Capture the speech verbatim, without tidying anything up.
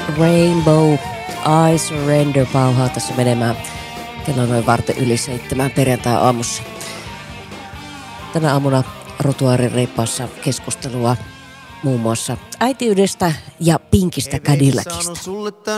Rainbow, I Surrender, pauhaa tässä menemään. Kello on noin varten yli seitsemän perjantai-aamussa. Tänä aamuna Rotuaarin reippaassa keskustelua muun muassa äitiydestä ja pinkistä Cadillacista.